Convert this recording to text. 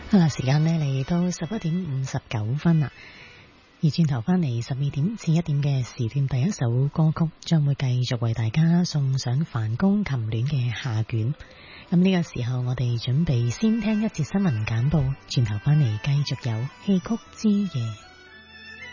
好啦，時間呢嚟到11:59啦，而轉頭翻嚟12點至1點嘅時段，第一首歌曲將會繼續為大家送上梵高琴戀嘅下卷。咁呢個時候，我哋準備先聽一節新聞簡報，轉頭翻嚟繼續有戲曲之夜。